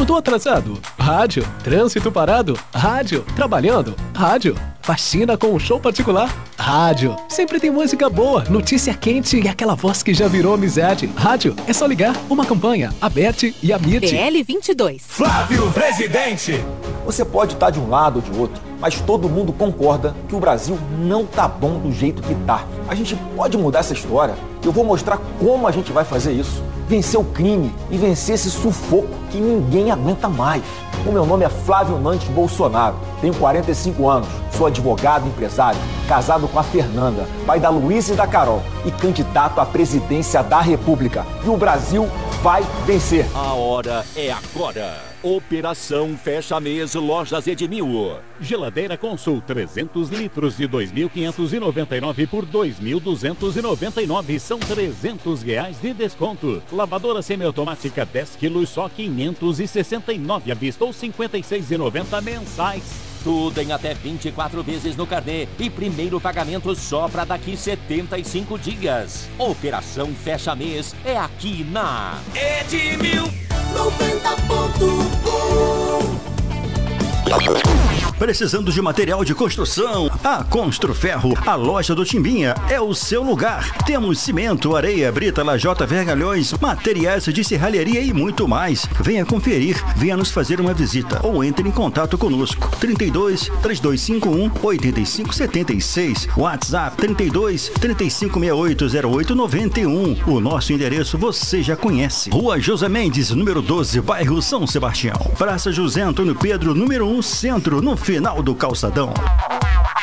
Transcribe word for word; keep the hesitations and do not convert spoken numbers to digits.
Acordou atrasado? Rádio. Trânsito parado? Rádio. Trabalhando? Rádio. Faxina com um show particular? Rádio. Sempre tem música boa, notícia quente e aquela voz que já virou amizade. Rádio. É só ligar. Uma campanha. A Beth e a Mirti. B L vinte e dois. Flávio Presidente. Você pode estar de um lado ou de outro, mas todo mundo concorda que o Brasil não tá bom do jeito que tá. A gente pode mudar essa história. Eu vou mostrar como a gente vai fazer isso. Vencer o crime e vencer esse sufoco que ninguém aguenta mais. O meu nome é Flávio Nantes Bolsonaro, tenho quarenta e cinco anos, sou advogado e empresário, casado com a Fernanda, pai da Luísa e da Carol e candidato à presidência da República. E o Brasil vai vencer. A hora é agora. Operação Fecha Mês Lojas Edmil. Geladeira Consul trezentos litros de dois mil quinhentos e noventa e nove por dois mil duzentos e noventa e nove, são trezentos reais de desconto. Lavadora semiautomática dez quilos, só quinhentos e sessenta e nove à vista ou cinquenta e seis reais e noventa mensais. Tudo em até vinte e quatro vezes no carnê e primeiro pagamento só para daqui setenta e cinco dias. Operação Fecha Mês é aqui na Edmil noventa ponto um. Precisando de material de construção? A Construferro, a loja do Timbinha, é o seu lugar. Temos cimento, areia, brita, lajota, vergalhões, materiais de serralheria e muito mais. Venha conferir, venha nos fazer uma visita ou entre em contato conosco. trinta e dois, três dois cinco um, oito cinco sete seis, WhatsApp trinta e dois, trinta e cinco sessenta e oito, zero oito noventa e um. O nosso endereço você já conhece. Rua José Mendes, número doze, bairro São Sebastião. Praça José Antônio Pedro, número um, Centro, no final do calçadão.